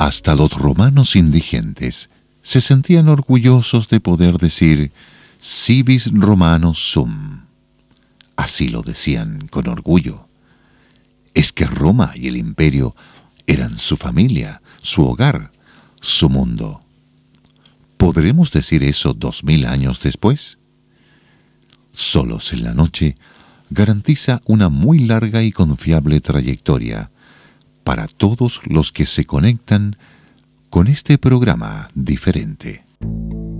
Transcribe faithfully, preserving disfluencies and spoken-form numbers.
Hasta los romanos indigentes se sentían orgullosos de poder decir civis Romanos sum. Así lo decían con orgullo. Es que Roma y el imperio eran su familia, su hogar, su mundo. ¿Podremos decir eso dos mil años después? Solos en la noche garantiza una muy larga y confiable trayectoria para todos los que se conectan con este programa diferente.